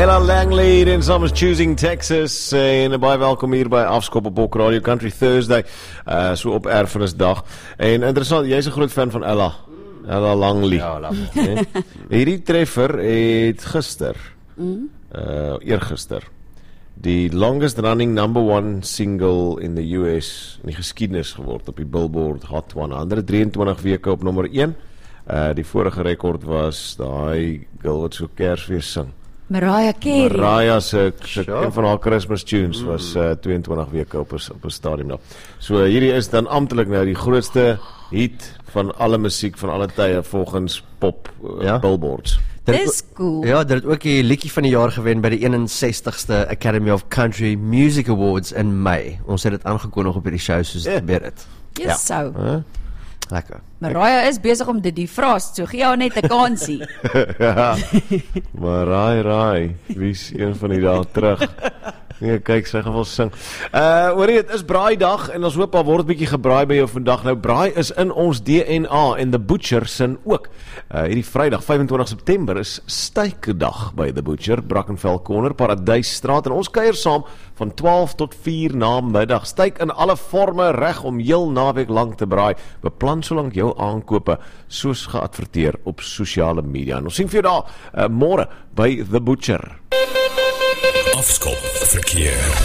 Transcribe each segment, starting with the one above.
Ella Langley en saam is Choosing Texas en baie welkom hier by Afskop op Bok Radio Country Thursday, so op Erfenisdag. En interessant, jy's 'n groot fan van Ella Langley. Ja, Hierdie treffer het gister, eergister, die longest running number one single in the US in die geskiedenis geword op die Billboard Hot 100, 23 weke op nommer 1. Die vorige rekord was daai girl wat so Kersfees sing. Mariah Carey. Mariah se een van haar Christmas tunes was 22 weke op 'n stadium nou. So hierdie is dan amptelik nou die grootste hit van alle musiek van alle tye volgens pop billboards. Dis cool. Ja, dit het ook die liedjie van die jaar gewen by die 61ste Academy of Country Music Awards in Mei. Ons het dit aangekondig op hierdie show soos dit gebeur het. Yes, so. Lekker. Mariah is besig om dit defrost, so gee jou net 'n kansie. Ja. Maar raai, wie is een van die dae terug? Nee, kyk, sy gaan wel sing. Hoorie, dit is braaidag en ons hoop al word 'n bietjie gebraai by jou vandag. Nou, braai is in ons DNA en The Butcher sin ook. Hierdie Vrydag, 25 September is steikedag by The Butcher, Brackenfell Corner, Paradysstraat en ons kuier saam van 12 tot 4 na middag. Steik in alle forme reg om heel naweek lank te braai. Beplan solank jou aankope soos geadverteer op sosiale media. En ons sien vir jou daar môre by The Butcher. Afskop verkeer.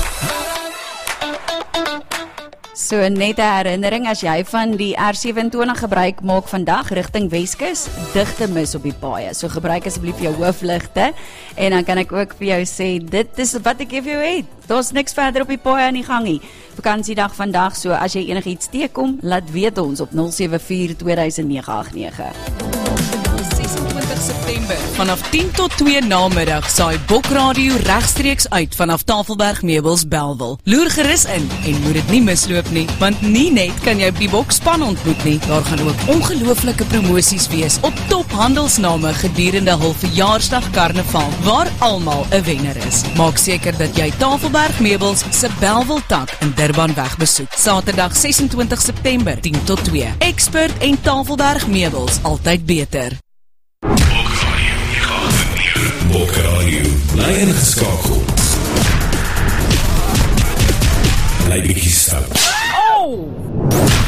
So net 'n herinnering, as jy van die R27 gebruik maak vandag rigting Weskus, digte mis op die paaie. So gebruik asseblief jou hoofligte en dan kan ek ook vir jou sê, dit is wat ek vir jou het. Daar's niks verder op die paaie aan die gang nie. Vakansiedag vandag, so as jy enigiets teekom, laat weet ons op 074 2989. 26 September vanaf 10 tot 2 namiddag saai Bok Radio regstreeks uit vanaf Tafelberg Meubels Bellville. Loer gerus in en moet dit nie misloop nie, want nie net kan jy op die Bok span ontmoet nie, daar gaan ook ongelooflike promosies wees op top handelsname gedurende hul verjaarsdag karnaval, waar almal 'n wenner is. Maak seker dat jy Tafelberg Meubels se Bellville tak in Durbanweg besoek. Saterdag 26 September 10 tot 2. Expert en Tafelberg Meubels, altyd beter. Bok Radio, bly ingeskakel. Bly bietjie stout.